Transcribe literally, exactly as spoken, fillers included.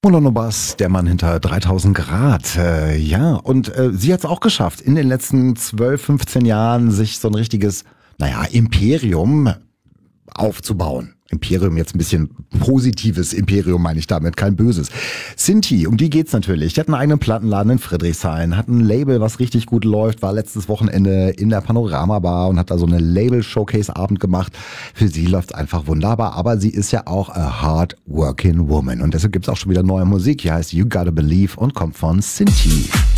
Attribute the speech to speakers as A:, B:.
A: Molano Bass, der Mann hinter dreitausend Grad. Äh, ja, und äh, sie hat es auch geschafft, in den letzten zwölf, fünfzehn Jahren sich so ein richtiges, naja, Imperium aufzubauen. Imperium, jetzt ein bisschen positives Imperium meine ich damit, kein böses. Sinti, um die geht's natürlich. Die hat einen eigenen Plattenladen in Friedrichshain, hat ein Label, was richtig gut läuft, war letztes Wochenende in der Panorama Bar und hat da so eine Label-Showcase-Abend gemacht. Für sie läuft's einfach wunderbar, aber sie ist ja auch a hard working woman und deshalb gibt's auch schon wieder neue Musik. Hier heißt You Gotta Believe und kommt von Sinti.